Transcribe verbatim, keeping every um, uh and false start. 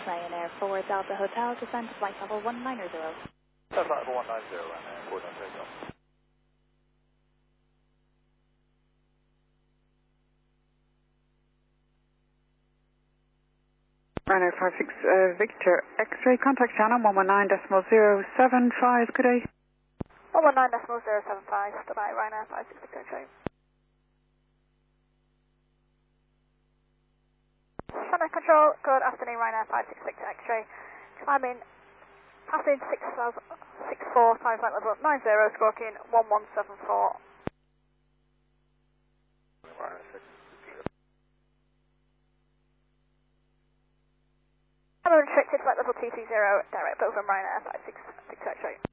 Ryanair four Delta Hotel, descend to flight level one nine zero. Flight level one nine zero, Ryanair four Delta Hotel. Ryanair five six uh, Victor X-ray, contact channel one one nine decimal zero seven five, good day. one one nine decimal zero seven five, goodbye, Ryanair five six Victor X-ray. Ryanair Control, good afternoon, Ryanair five six Victor X-ray. Climbing, passing six four, time flight level nine zero, squawking one one seven four. Ryanair six. Unrestricted flight level two two zero, direct over Ryanair five six Victor X-ray.